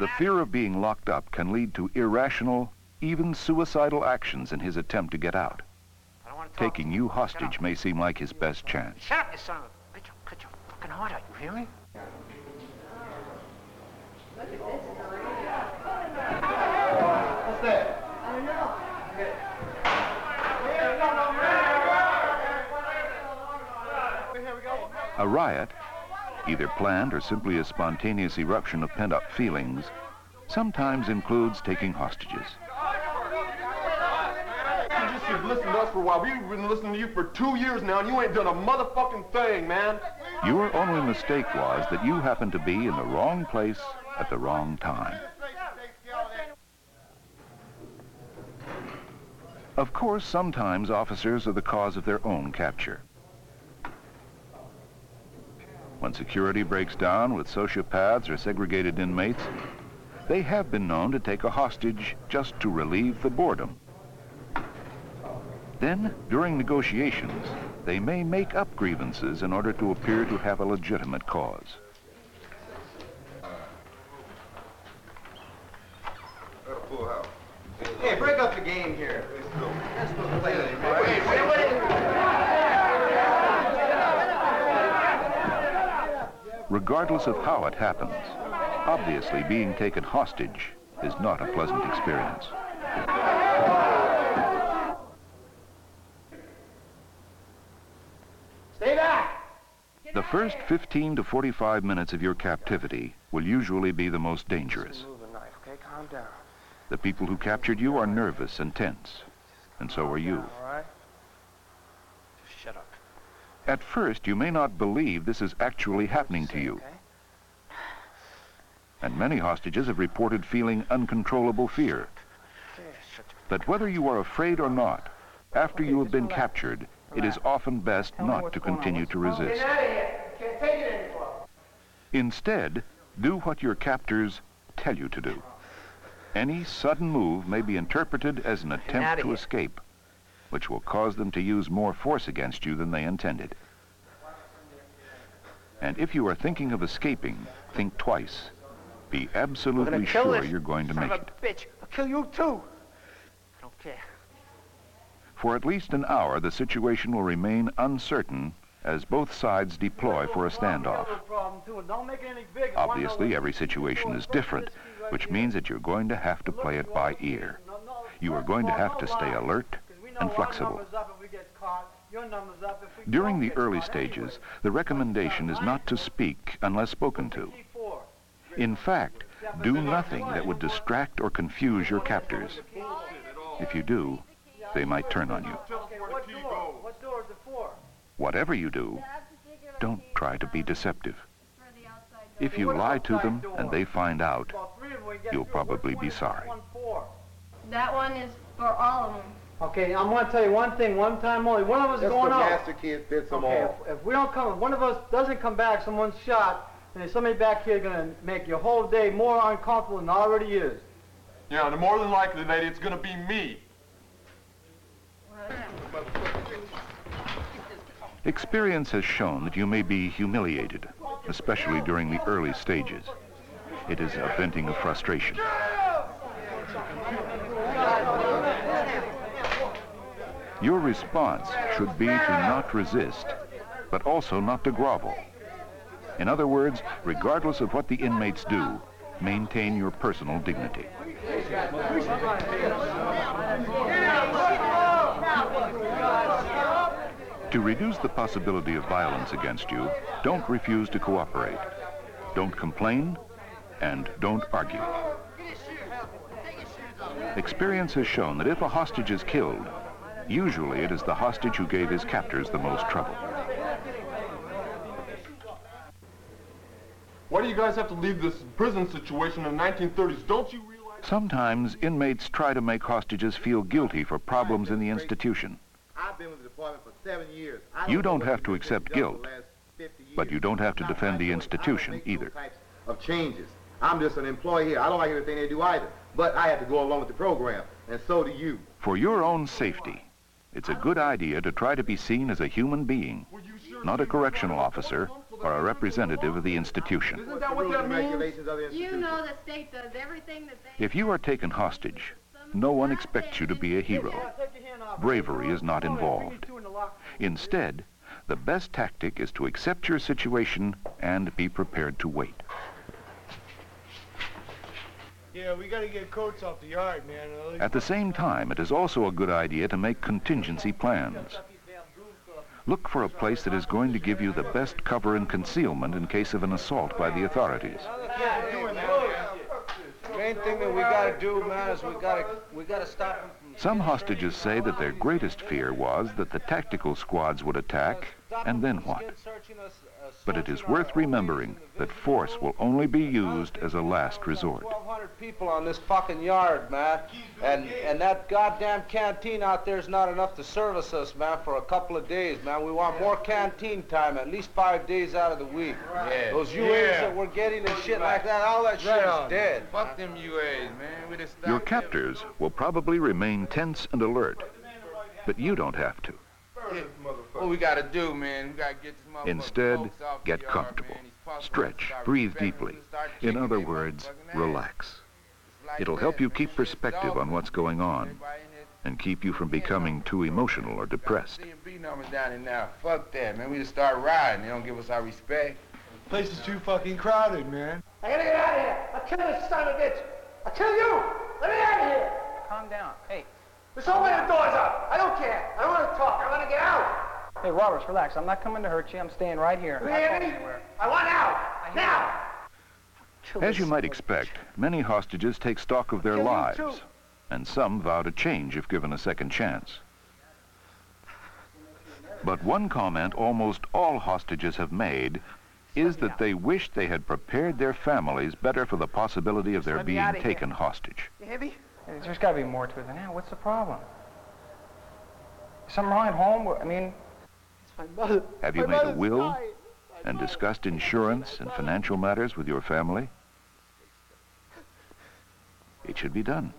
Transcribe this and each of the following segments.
the fear of being locked up can lead to irrational, even suicidal actions in his attempt to get out. Taking you hostage may seem like his best chance. Shut up, you son of a bitch. I'll cut your fucking heart out, you hear me? What's that? I don't know. A riot, either planned or simply a spontaneous eruption of pent-up feelings, sometimes includes taking hostages. You just should listen to us for a while. We've been listening to you for 2 years now, and you ain't done a motherfucking thing, man. Your only mistake was that you happened to be in the wrong place at the wrong time. Of course, sometimes officers are the cause of their own capture. When security breaks down with sociopaths or segregated inmates, they have been known to take a hostage just to relieve the boredom. Then, during negotiations, they may make up grievances in order to appear to have a legitimate cause. Hey, break up the game here. Let's go play it. Regardless of how it happens, obviously being taken hostage is not a pleasant experience. Stay back! The first 15 to 45 minutes of your captivity will usually be the most dangerous. Move the knife, okay? Calm down. The people who captured you are nervous and tense, and so are you. All right? Just shut up. At first, you may not believe this is actually happening to you. Okay? And many hostages have reported feeling uncontrollable fear. Yeah, shut your... But whether you are afraid or not, after you have been captured, it is often best not to continue to resist. Get out of here. Can't take it anymore. Instead, do what your captors tell you to do. Any sudden move may be interpreted as an attempt to escape, which will cause them to use more force against you than they intended. And if you are thinking of escaping, think twice. Be absolutely sure you're going to make it. Bitch, I'll kill you too. I don't care. For at least an hour, the situation will remain uncertain as both sides deploy for a standoff. Obviously, every situation is different, which means that you're going to have to play it by ear. You are going to have to stay alert and flexible. During the early stages, the recommendation is not to speak unless spoken to. In fact, do nothing that would distract or confuse your captors. If you do, they might turn on you. Whatever you do, don't try to be deceptive. If you lie to them and they find out, you'll probably be sorry. That one is for all of them. Okay, I'm going to tell you one thing, one time only. One of us is going out. Master Kid fits them all. If we don't come, one of us doesn't come back, someone's shot, and there's somebody back here going to make your whole day more uncomfortable than it already is. Yeah, and more than likely, lady, it's going to be me. Experience has shown that you may be humiliated, especially during the early stages. It is a venting of frustration. Your response should be to not resist, but also not to grovel. In other words, regardless of what the inmates do, maintain your personal dignity. To reduce the possibility of violence against you, don't refuse to cooperate. Don't complain, and don't argue. Experience has shown that if a hostage is killed, usually it is the hostage who gave his captors the most trouble. Why do you guys have to leave this prison situation in the 1930s? Don't you realize... Sometimes inmates try to make hostages feel guilty for problems in the institution. I've been with the department for 7 years. You don't have to accept guilt, but you don't have to defend the institution either. Of changes. I'm just an employee here. I don't like everything they do either, but I have to go along with the program, and so do you. For your own safety, it's a good idea to try to be seen as a human being, not a correctional officer or a representative of the institution. Isn't that what that means? Regulations of the You institution. know the state does everything that they... If you are taken hostage, no one expects you to be a hero. Bravery is not involved. Instead, the best tactic is to accept your situation and be prepared to wait. Yeah, we gotta get coats off the yard, man. At the same time, it is also a good idea to make contingency plans. Look for a place that is going to give you the best cover and concealment in case of an assault by the authorities. The main thing that we gotta do, man, is we gotta stop them from... Some hostages say that their greatest fear was that the tactical squads would attack, and then what? But it is worth remembering that force will only be used as a last resort. 1,200 people on this fucking yard, man, and that goddamn canteen out there is not enough to service us, man, for a couple of days, man. We want more canteen time, at least 5 days out of the week. Yeah. Those UAs that we're getting and shit like that, all that shit is dead. Fuck them UAs, man. We just Your captors will probably remain tense and alert, but you don't have to. What we gotta do, man? We gotta get this motherfucker. Instead, folks off the get yard, comfortable. man. These fuckers Stretch, start breathe respecting deeply. us, start In kicking other their words, motherfucking ass. relax. It's like It'll that, help you man. keep It's perspective over. on what's going on Everybody in there- and keep you from becoming too emotional or depressed. C&B numbers down there now. Fuck that, man. We just start riding. They don't give us our respect. Place is too fucking crowded, man. I gotta get out of here. I'll kill this son of a bitch. I'll kill you. Let me out of here. Calm down. Hey, Just open the doors up. I don't care. I don't want to talk. I want to get out. hey, Roberts, relax. I'm not coming to hurt you. I'm staying right here. You hear me? I want out. Now. As you might expect, many hostages take stock of their lives, and some vow to change if given a second chance. But one comment almost all hostages have made is that they wish they had prepared their families better for the possibility of their being taken hostage. You heavy? There's got to be more to it than that. What's the problem? Something wrong at home? I mean... It's my mother. Have you made a will and discussed insurance and financial matters with your family? It should be done.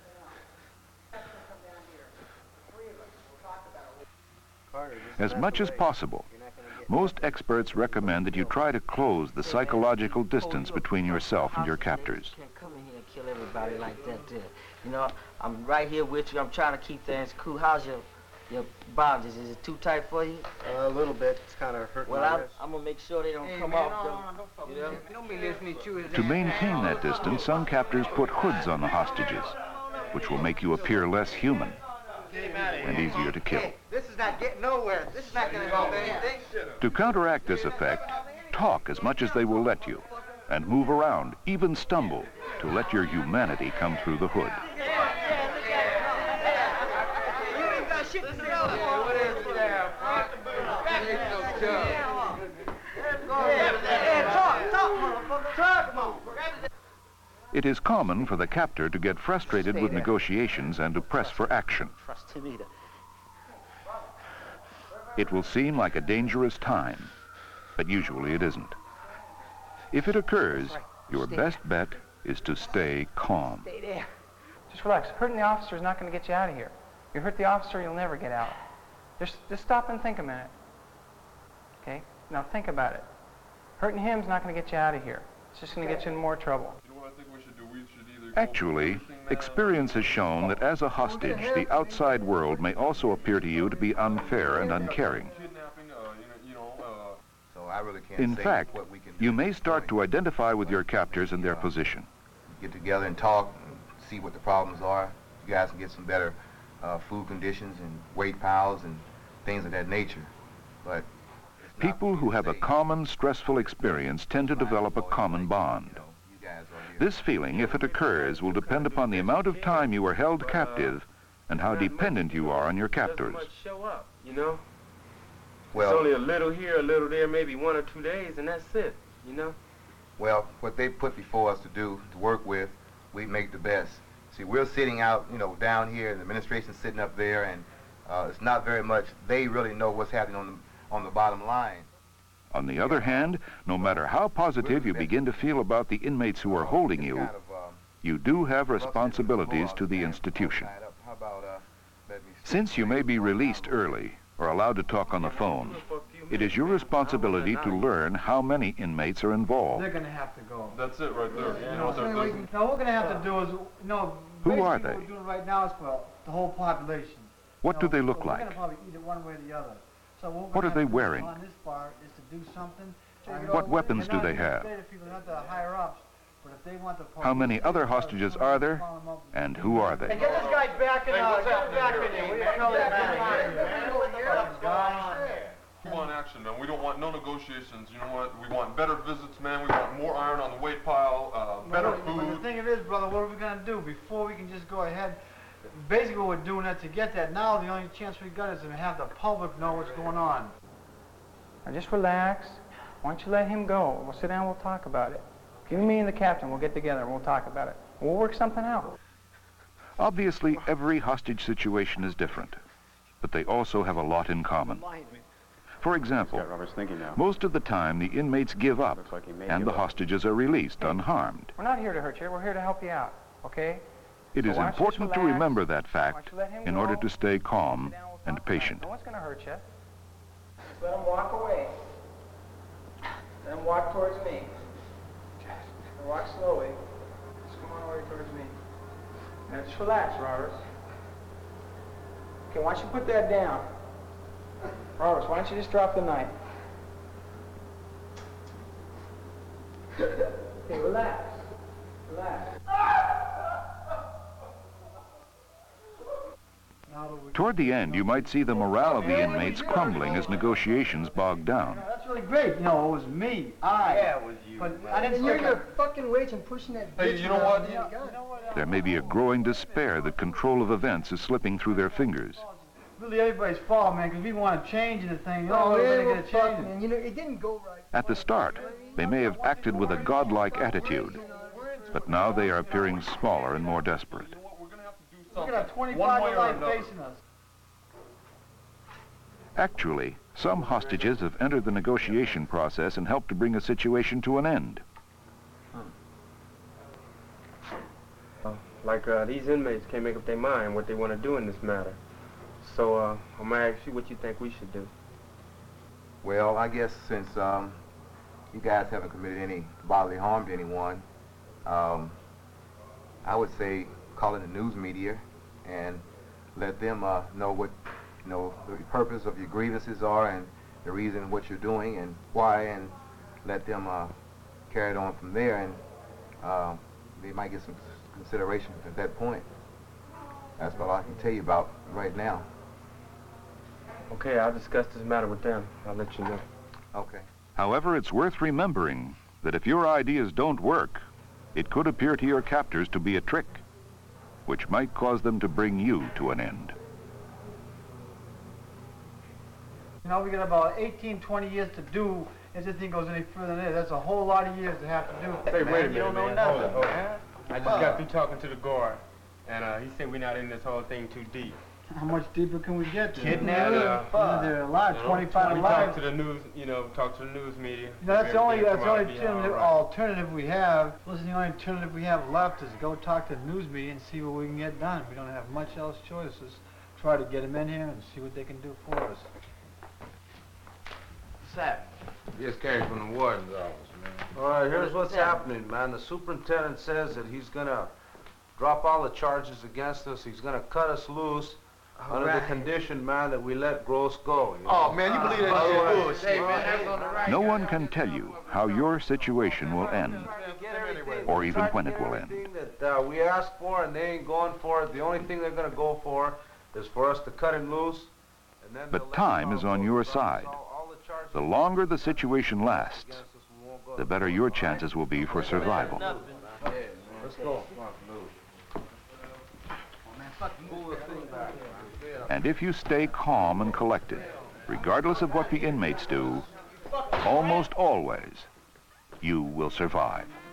As much as possible, most experts recommend that you try to close the psychological distance between yourself and your captors. You can't come in here and kill everybody like that there. You know, I'm right here with you. I'm trying to keep things cool. How's your boundaries? Is it too tight for you? A little bit. It's kind of hurting. Well, I'm going to make sure they don't come off. You know? Don't be listening to you. To maintain that distance, some captors put hoods on the hostages, which will make you appear less human and easier to kill. This is not getting nowhere. This is not going to help anything. To counteract this effect, talk as much as they will let you, and move around, even stumble, to let your humanity come through the hood. It is common for the captor to get frustrated with negotiations and to press for action. Trust him either. It will seem like a dangerous time, but usually it isn't. If it occurs, your best bet is to stay calm. Stay there. Just relax. Hurting the officer is not going to get you out of here. You hurt the officer, you'll never get out. Just stop and think a minute. Okay? Now think about it. Hurting him's not going to get you out of here. It's just going to get you in more trouble. You know what I think we should do? We should either... Actually, experience has shown that as a hostage, the outside world may also appear to you to be unfair and uncaring. Kidnapping, So I really can't In say fact, what we can do you at may this start point. to identify with your captors and their position. Get together and talk and see what the problems are. You guys can get some better food conditions and weight piles and things of that nature. But it's not People for who you to have a say, common stressful experience tend to develop a common bond. you know, you guys are here. This feeling, if it occurs, will depend upon the amount of time you are held captive and how dependent you are on your captors. Show up, you know? Well, it's only a little here, a little there, maybe 1 or 2 days, and that's it, you know? well, what they put before us to do, to work with, we make the best. See, we're sitting out, you know, down here, and the administration's sitting up there, and it's not very much. They really know what's happening on the bottom line. On the other hand, no matter how positive you begin to feel about the inmates who are holding you, Kind of, you do have rusted responsibilities before to the us, institution. tied up. How about, let me see. Since you may be released early or allowed to talk on the phone, It is your responsibility to learn how many inmates are involved. They're gonna have to go. That's it right there. You know what they're doing. Now, what we're gonna have to do is, Who are basically they? What we're doing right now is for the whole population. What do they look We're like? gonna probably eat it one way or the other. So what What are they we're gonna have to do wearing? on this part is to do something. What weapons And do not they even have? the people, not the higher ups, but if they want the How many other hostages are there? And who are they? Get this guy back in Hey, what's get him back happening in here? there. What the hell is that? We want action, man. We don't want no negotiations. You know what? We want better visits, man. We want more iron on the weight pile, better But the food. thing of it is, brother, what are we gonna do before we can just go ahead? Basically, what we're doing that to get that now, the only chance we got is to have the public know what's going on. Now just relax. Why don't you let him go? We'll sit down, we'll talk about it. You, me, and the captain, we'll get together and we'll talk about it. We'll work something out. Obviously, every hostage situation is different, but they also have a lot in common. For example, most of the time the inmates give up and the hostages are released unharmed. We're not here to hurt you, we're here to help you out, okay? It So is why don't you just important to relax? remember that Why fact don't you let him in order go? to stay calm Sit down, we'll and talk about it. patient. No one's gonna hurt you. Just let him walk away. Let him walk towards me. Walk slowly. Just come on over towards me. Now just relax, Roberts. Okay, why don't you put that down? Roberts, why don't you just drop the knife? Okay, relax. Relax. Toward the end, you might see the morale of the inmates crumbling as negotiations bog down. That's really great. It was me. Yeah, it was you. But I didn't You're say your fucking wage and pushing that. Hey, bitch you know around. what? Yeah, you know what? There may be a growing despair that control of events is slipping through their fingers. Really everybody's fault, man, because we want to change the thing. Oh, we're yeah, gonna well, get a fuck, change. man. It didn't go right. At the start, they may have acted with a godlike attitude, but now they are appearing smaller and more desperate. You know what? We're gonna have to do We're something. gonna have 25 One way to or life another. facing us. Actually, some hostages have entered the negotiation process and helped to bring a situation to an end. These inmates can't make up their mind what they want to do in this matter. So I'm gonna ask you what you think we should do. Well, I guess since you guys haven't committed any bodily harm to anyone, I would say call in the news media and let them know what the purpose of your grievances are and the reason what you're doing and why, and let them carry it on from there, and they might get some consideration at that point. That's all I can tell you about right now. Okay, I'll discuss this matter with them. I'll let you know. Okay. However, it's worth remembering that if your ideas don't work, it could appear to your captors to be a trick, which might cause them to bring you to an end. We got about 18, 20 years to do if this thing goes any further than this. That's a whole lot of years to have to do. Hey, wait a minute, You don't know man. nothing, Hold it. man. I just got through talking to the guard, and he said we're not in this whole thing too deep. How much deeper can we get? Kidnapping. They're alive, 25 we alive. talk to the news, talk to the news media. That's the only Everything come out being all right. alternative we have. Listen, the only alternative we have left is go talk to the news media and see what we can get done. We don't have much else choices. Try to get them in here and see what they can do for us. Sap. Just came from the warden's office, man. All right, here's what's happening, man. The superintendent says that he's gonna drop all the charges against us. He's gonna cut us loose under the condition, man, that we let Gross go. Oh, man, you believe that shit bullshit. Hey, man, that's on the right. No one can tell you how your situation will end, or even when it will end. Everything that we asked for, and they ain't going for it. The only thing they're gonna go for is for us to cut him loose. And then But time is on your side. The longer the situation lasts, the better your chances will be for survival. Let's go. And if you stay calm and collected, regardless of what the inmates do, almost always, you will survive.